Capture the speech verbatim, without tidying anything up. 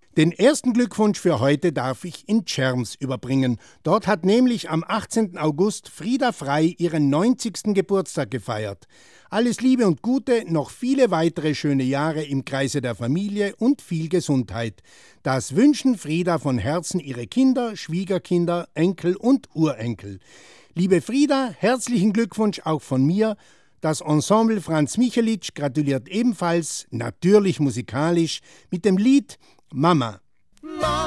Den ersten Glückwunsch für heute darf ich in Czerms überbringen. Dort hat nämlich am achtzehnten August Frieda Frey ihren neunzigsten Geburtstag gefeiert. Alles Liebe und Gute, noch viele weitere schöne Jahre im Kreise der Familie und viel Gesundheit. Das wünschen Frieda von Herzen ihre Kinder, Schwiegerkinder, Enkel und Urenkel. Liebe Frieda, herzlichen Glückwunsch auch von mir. Das Ensemble Franz Michelitsch gratuliert ebenfalls, natürlich musikalisch, mit dem Lied Mama.